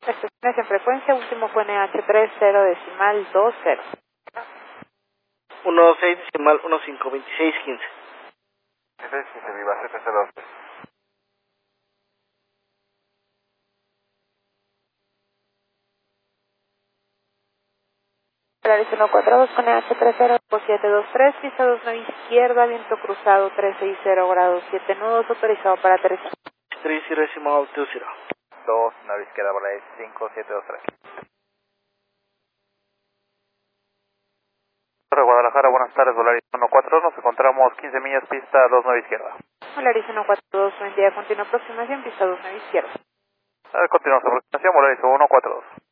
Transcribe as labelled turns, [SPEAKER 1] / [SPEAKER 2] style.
[SPEAKER 1] Estaciones en frecuencia, último fue NH30 decimal 20.
[SPEAKER 2] 16 decimal 152615.
[SPEAKER 3] Ese es Quinte Viva, CPC2.
[SPEAKER 1] Polaris 142 con NH30 723, pista 29 izquierda, viento cruzado 360 grados 7 nudos, autorizado para aterrizar.
[SPEAKER 2] 30 decimal 20.
[SPEAKER 3] 2, nave izquierda, Polaris 5723. Guadalajara, buenas tardes, Volaris 142, nos encontramos 15 millas, pista 29 izquierda.
[SPEAKER 1] Polaris 142, buen día, continua aproximación, pista 29 izquierda.
[SPEAKER 3] Continuamos aproximación, Volaris 142.